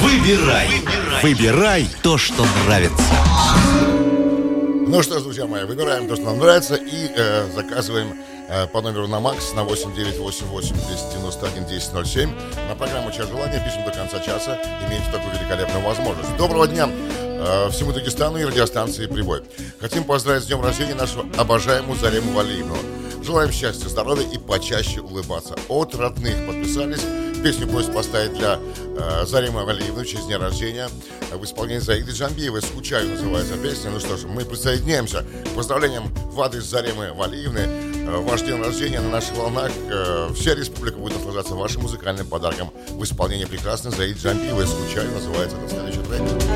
Выбирай то, что нравится. Ну что ж, друзья мои, выбираем то, что нам нравится, и заказываем по номеру на МАКС на 8988-291-1007. На программу «Час желания» пишем до конца часа. Имеете такую великолепную возможность. Доброго дня всему Дагестану и радиостанции «Прибой». Хотим поздравить с днем рождения нашу обожаемую Зарему Валиевну. Желаем счастья, здоровья и почаще улыбаться. От родных подписались. Песню просят поставить для Заремы Валиевны в честь дня рождения в исполнении Заиды Джамбиевой. «Скучаю» называется песня. Ну что ж, мы присоединяемся к поздравлениям в адрес Заремы Валиевны. Ваш день рождения на наших волнах. Вся республика будет наслаждаться вашим музыкальным подарком в исполнении прекрасной Заиды Джамбиевой. «Скучаю» называется. До следующего трека.